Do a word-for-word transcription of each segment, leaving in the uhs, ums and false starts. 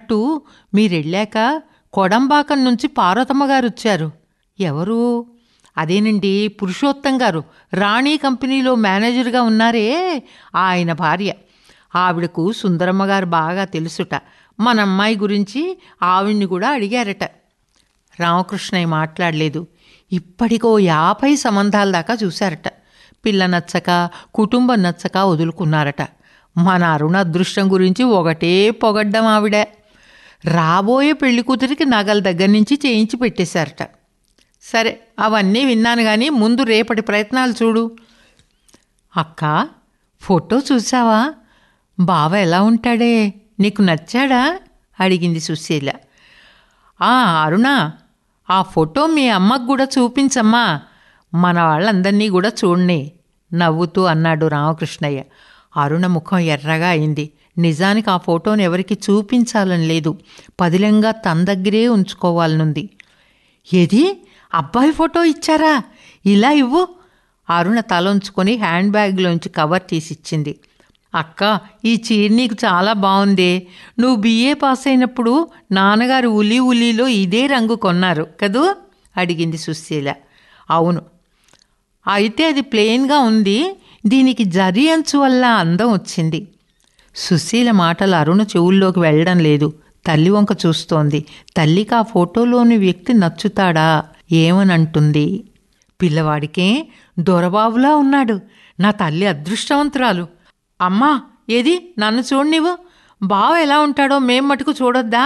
అన్నట్టు మీరెళ్ళాక కొడంబాకం నుంచి పార్వతమ్మ గారు వచ్చారు. ఎవరు? అదేనండి, పురుషోత్తం గారు, రాణి కంపెనీలో మేనేజర్గా ఉన్నారే ఆయన భార్య. ఆవిడకు సుందరమ్మ గారు బాగా తెలుసుట. మన అమ్మాయి గురించి ఆవిడ్ని కూడా అడిగారట. రామకృష్ణయ్య మాట్లాడలేదు. ఇప్పటికో యాభై సంబంధాల దాకా చూశారట. పిల్ల నచ్చక, కుటుంబం నచ్చక వదులుకున్నారట. మన అరుణ అదృష్టం గురించి ఒకటే పొగడ్డం ఆవిడ. రాబోయే పెళ్లి కూతురికి నగల దగ్గర నుంచి చేయించి పెట్టేశారట. సరే, అవన్నీ విన్నాను కానీ ముందు రేపటి ప్రయత్నాలు చూడు. అక్క, ఫోటో చూసావా? బావ ఎలా ఉంటాడే, నీకు నచ్చాడా? అడిగింది సుశీల. ఆ అరుణ, ఆ ఫోటో మీ అమ్మకు కూడా చూపించమ్మా, మన వాళ్ళందరినీ కూడా చూడని నవ్వుతూ అన్నాడు రామకృష్ణయ్య. అరుణ ముఖం ఎర్రగా అయింది. నిజానికి ఆ ఫోటోని ఎవరికి చూపించాలని లేదు, పదిలంగా తన దగ్గరే ఉంచుకోవాలనుంది. ఏది, అబ్బాయి ఫోటో ఇచ్చారా? ఇలా ఇవ్వు. అరుణ తలంచుకొని హ్యాండ్ బ్యాగ్లోంచి కవర్ తీసిచ్చింది. అక్క, ఈ చీర నీకు చాలా బాగుందే. నువ్వు బిఏ పాస్ అయినప్పుడు నాన్నగారు ఉలి ఉలీలో ఇదే రంగు కొన్నారు కదూ? అడిగింది సుశీల. అవును. అయితే అది ప్లెయిన్గా ఉంది, దీనికి జరి అంచు వల్ల అందం వచ్చింది. సుశీల మాటలు అరుణ చెవుల్లోకి వెళ్ళడం లేదు. తల్లి వంక చూస్తోంది. తల్లికి ఆ ఫోటోలోని వ్యక్తి నచ్చుతాడా ఏమనంటుంది. పిల్లవాడికే దొరబాబులా ఉన్నాడు. నా తల్లి అదృష్టవంతురాలు. అమ్మా, ఏది నన్ను చూడనివ్వు. బావ ఎలా ఉంటాడో మేం మటుకు చూడొద్దా?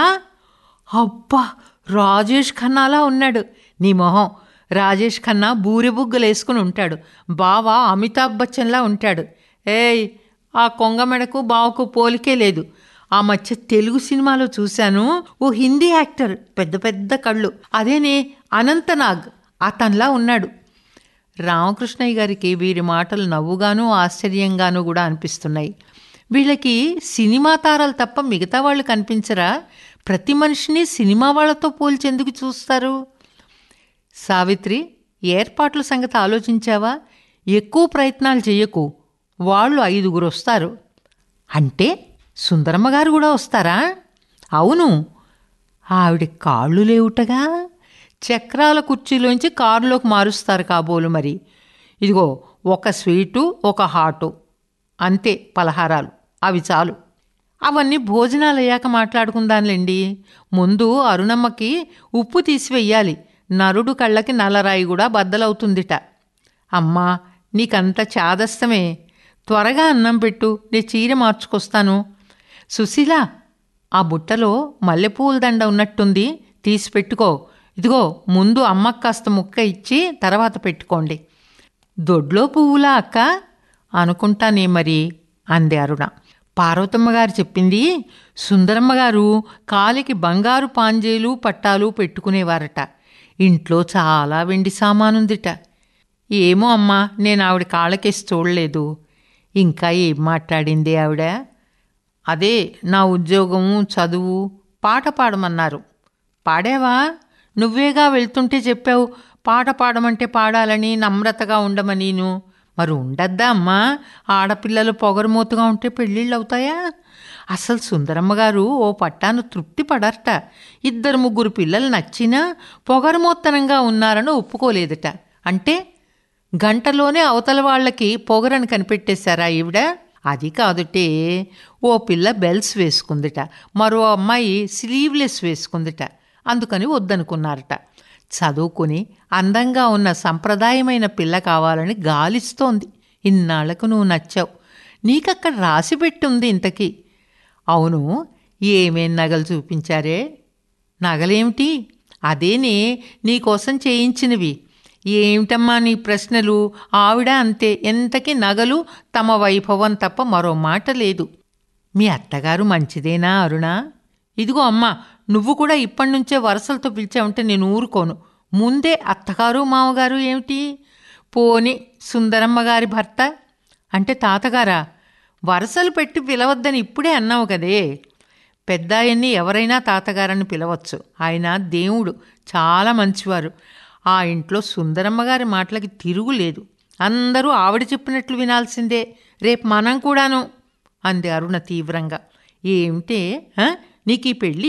అబ్బా, రాజేష్ ఖన్నాలా ఉన్నాడు. నీ మొహం. రాజేష్ ఖన్నా బూరెబుగ్గలు వేసుకుని ఉంటాడు. బావ అమితాబ్ బచ్చన్లా ఉంటాడు. ఏయ్, ఆ కొంగమెడకు బావకు పోలికే లేదు. ఆ మధ్య తెలుగు సినిమాలో చూశాను, ఓ హిందీ యాక్టర్, పెద్ద పెద్ద కళ్ళు, అదేనే అనంతనాగ్, అతన్లా ఉన్నాడు. రామకృష్ణయ్య గారికి వీరి మాటలు నవ్వుగాను ఆశ్చర్యంగానూ కూడా అనిపిస్తున్నాయి. వీళ్ళకి సినిమా తారాలు తప్ప మిగతా వాళ్ళు కనిపించరా? ప్రతి మనిషిని సినిమా వాళ్లతో పోల్చేందుకు చూస్తారు? సావిత్రి, ఏర్పాట్ల సంగతి ఆలోచించావా? ఎక్కువ ప్రయత్నాలు చెయ్యకు, వాళ్ళు ఐదుగురు వస్తారు. అంటే సుందరమ్మ గారు కూడా వస్తారా? అవును. ఆవిడ కాళ్ళు లేవుటగా. చక్రాల కుర్చీలోంచి కారులోకి మారుస్తారు కాబోలు. మరి ఇదిగో, ఒక స్వీటు, ఒక హాటు, అంతే పలహారాలు, అవి చాలు. అవన్నీ భోజనాలు అయ్యాక మాట్లాడుకుందాంలేండి. ముందు అరుణమ్మకి ఉప్పు తీసివెయ్యాలి. నరుడు కళ్ళకి నల్లరాయి కూడా బద్దలవుతుందిట. అమ్మా, నీకంత చాదస్తమే. త్వరగా అన్నం పెట్టు, నే చీర మార్చుకొస్తాను. సుశీల, ఆ బుట్టలో మల్లెపూల దండ ఉన్నట్టుంది, తీసి పెట్టుకో. ఇదిగో, ముందు అమ్మకు కాస్త ముక్క ఇచ్చి తర్వాత పెట్టుకోండి. దొడ్లో పువ్వులా అక్క? అనుకుంటానే మరి, అంది అరుణ. పార్వతమ్మగారు చెప్పింది, సుందరమ్మగారు కాలికి బంగారు పాంజేలు పట్టాలు పెట్టుకునేవారట. ఇంట్లో చాలా వెండి సామానుందిట. ఏమో అమ్మా, నేను ఆవిడ కాళ్ళకేసి చూడలేదు. ఇంకా ఏం మాట్లాడింది ఆవిడ? అదే, నా ఉద్యోగము, చదువు, పాట పాడమన్నారు. పాడావా? నువ్వేగా వెళ్తుంటే చెప్పావు పాట పాడమంటే పాడాలని, నమ్రతగా ఉండమనీను. మరి ఉండద్దా అమ్మా? ఆడపిల్లలు పొగరుమూతగా ఉంటే పెళ్ళిళ్ళు అవుతాయా? అసలు సుందరమ్మగారు ఓ పట్టాను తృప్తి పడరట. ఇద్దరు ముగ్గురు పిల్లలు నచ్చినా పొగరుమూతనంగా ఉన్నారని ఒప్పుకోలేదట. అంటే గంటలోనే అవతల వాళ్ళకి పొగరని కనిపెట్టేశారా ఈవిడ? అది కాదుటే, ఓ పిల్ల బెల్స్ వేసుకుందిట, మరో అమ్మాయి స్లీవ్లెస్ వేసుకుందిట. అందుకని వద్దనుకున్నారట. చదువుకుని అందంగా ఉన్న సంప్రదాయమైన పిల్ల కావాలని గాలిస్తోంది. ఇన్నాళ్లకు నువ్వు నచ్చావు. నీకక్కడ రాసిపెట్టుంది ఇంతకీ. అవును, ఏమేం నగలు చూపించారే? నగలేమిటి? అదేనే నీకోసం చేయించినవి. ఏమిటమ్మా నీ ప్రశ్నలు? ఆవిడ అంతే, ఎంతకీ నగలు తమ వైభవం తప్ప మరో మాట లేదు. మీ అత్తగారు మంచిదేనా అరుణ? ఇదిగో అమ్మా, నువ్వు కూడా ఇప్పటినుంచే వరసలతో పిలిచావంటే నేను ఊరుకోను. ముందే అత్తగారు మామగారు ఏమిటి? పోని సుందరమ్మగారి భర్త అంటే తాతగారా? వరసలు పెట్టి పిలవద్దని ఇప్పుడే అన్నావు కదే. పెద్దాయన్ని ఎవరైనా తాతగారని పిలవచ్చు. ఆయన దేవుడు, చాలా మంచివారు. ఆ ఇంట్లో సుందరమ్మగారి మాటలకి తిరుగులేదు. అందరూ ఆవిడ చెప్పినట్లు వినాల్సిందే. రేపు మనం కూడాను, అంది అరుణ తీవ్రంగా. ఏమిటే నీకు ఈ పెళ్ళి